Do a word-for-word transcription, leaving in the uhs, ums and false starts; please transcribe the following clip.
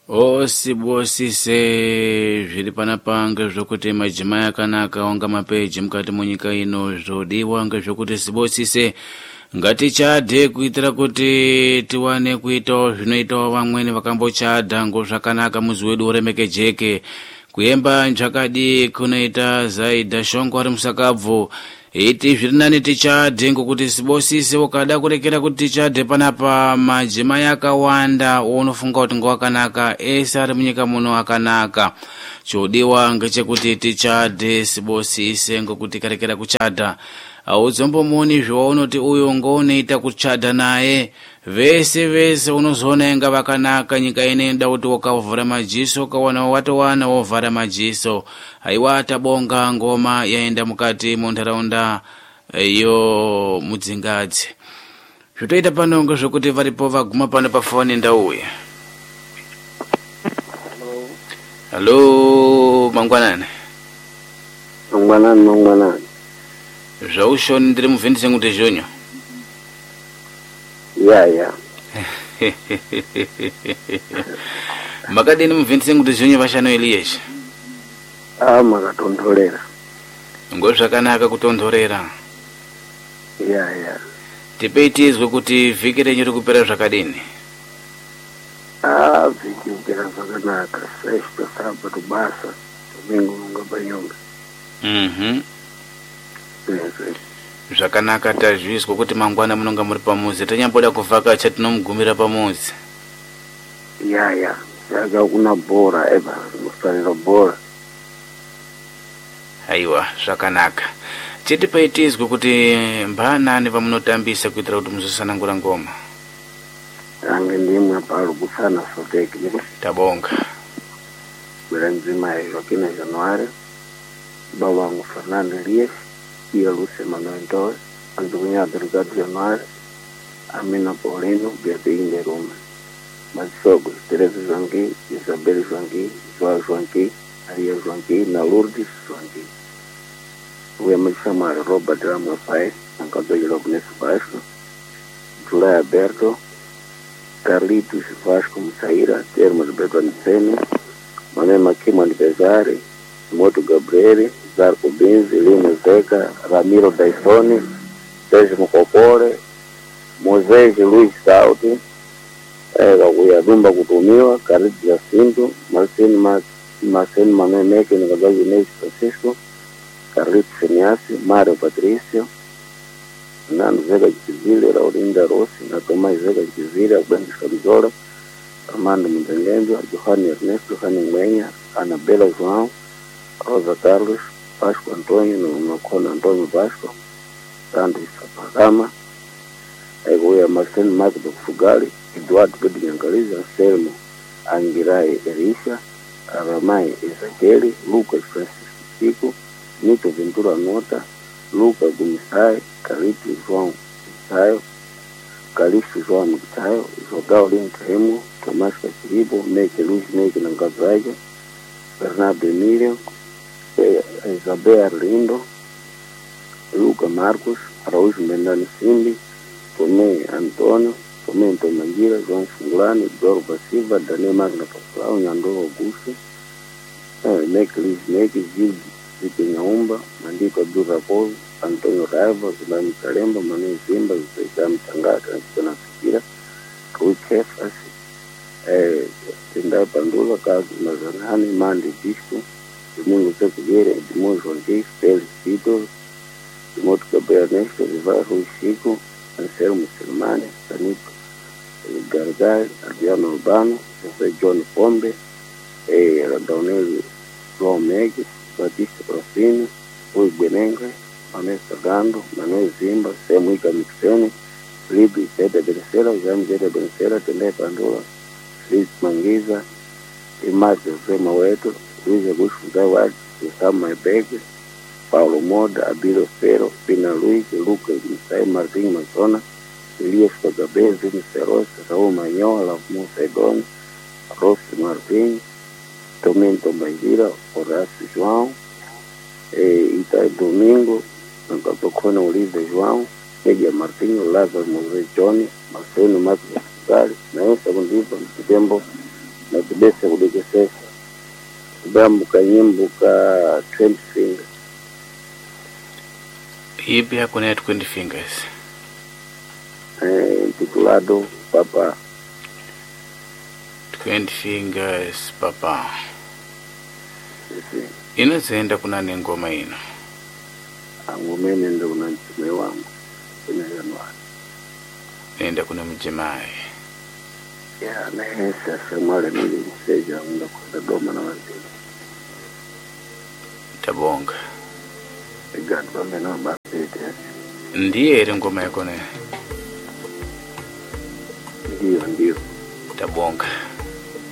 osibosise zviri panapanga zvokuti madzimai akanaka onga mapeji mukati munyika ino zvodiwa ngezvokuti sibosise ngatichadhe kuitira kuti tiwane kuitawo zvinoitawo vamweni vakambochadha ngozvakanaka muzi wedu uremekejeke kuyemba njakadi kunoita zaidha shongo ari musakabvu iti zviri nani tichadhe ngokuti sibosise ukada kurekera kuti tichadhe panapa madzimai akawanda unofunga kuti ngowakanaka ese ari munyika muno akanaka chodiwa ngechekuti tichadhe sibosise ngokuti karekera kuchadha auzombomuni zvaunoti uyo ngounoita kuchadha naye vese vese unozoona inga vakanaka nyika inoda kuti wakavhura majiso ukawana watowana wovhara majiso aiwa tabonga ngoma yaenda mukati muntaraunda iyo mudzingadzi zvotoita pano ngezvokuti varipo vaguma pano pafoni ndauya. Halo mangwanani mangwanani mangwanani zvaushoni ndiri muvhindise kuti zvonyo ya ya makadini muvhindise kuti zvonyo vashano iliyeshe ah makatondorera ngozvakanaka kutondorera ya ya tipei tizwe kuti vhiki renyu rikupera zvakadini. ah vhiki kupera zvakanaka sexta sábado basa domingo nunga panyonga mhm yes zvakanaka tazvizwa kuti mangwana munonga muri pamuzi tanyamboda kuvhakacha tinomugumira pamuzi. ya ya saka kuna bhora eba mufanira bhora aiwa zvakanaka chitipei tizwe kuti mbanani vamunotambisa kuitira kuti muzosanangura ngoma. ange ndimwe palo kusana soteki tabonga bwera nzima ya kina januari baba wangu Fernando Elias pia Luce Manuel Torres Antonio Delgado Januari Amina Paulino Beatriz de Roma Masogo Teresa Joanqui Isabel Joanqui Joao Joanqui Maria Joanqui na Lourdes Joanqui Wilma Samara Robert Ramos Paes Ancato Logness Vasco Julia Alberto Carlitos Vasco Musaira Termos Bertonceni Manuel Maquimo Pesare Moto Gabriele Zarco Benzi Lino Zeca Ramiro Daisoni Sérgio Mukopore Moisés Luiz Sauti Kuyadumba Kutumiwa Carlos Jacinto Marcelo Marcelo Manuel Meke Nagabaji Inês Francisco Carlitos Feniassi Mário Patrício Nando Zeca Kizile Laurinda Rossi na Tomás Zeca Kizile Alberto Camizola Armando Montenegro Johanny Ernesto Johanny Mwenha Anabela João Rosa Carlos Vasco Antônio Nocona Antônio Vasco Sandro Sapagama Egoia Marcelo Magdo Fugali Eduardo Pedro Yancaliza Anselmo Angirai Erisha Aramai Ezequiel Lucas Francisco Chico Nito Ventura Nota Lucas Gumisai Carito João Misaio Calixto João Misaio Jogal Linka Remo Tomás Cachiribo Meke Luiz Meke Nangazaga Bernardo Emílio Isabel Arlindo Luca Marcos Araújo Mendani Simbi Tomé Antônio Tomé Tomangira João Fungulani Doro Silva Daniel Magna Pascoal Nyandoro Augusto Meke Luiz Meke Gil Zipenhaumba Mandiko Abdul Raposo Antônio Raiva Zulani Kalemba Manuel Zimba Zé Mtangata Zona Sikira Rui Kefas Tendai Pandula Caso Mazanani Mandi Disco Domingo Secugueira Edmond Joanquim Pérez Tito Timoto Gabriel Ernesto Vivar Rui Chico Anselmo Silmani Sanito Gargai Adriano Urbano José John Pombe Radaunel João Mendes Batista Profino Rui Benengue Manuel Sagando Manuel Zimba Semuica Mixene Felipe Zeta Bencera Jaime Zeta Bencera Tendai Pandula Feliz Manguiza Imato José Maueto Luiz Augusto Zawad Gustavo Maibeg Paulo Moda Abilo Ferro Pina Luiz Lucas Misai Martim Mazona Elias Pagabé Zini Serosa Raul Manhola Monsaidon Rossi Martim Tomento Bangira Horácio João Itai Domingo Nancapocona Oliva João Media Martinho Lázaro Mosé Johnny Marcelo Marcos Gali na essa condição de tempo na bese kudekesesa bambuka nyimbuka twenty fingers. Ipi yako na twenty fingers? Eh, titulado papa. twenty fingers papa. Yes. Inazoenda kuna ngoma ino. Angomene ndo kuna mtume wangu. Kuna Januari. Nenda kuna mjimai. Ya, na hesa semwale nili mseja munda kwa doma na wazili. Tabonga. God bame na bapete. Ndiye ere ngoma yako ne? Ndiyo, ndiyo. Tabonga.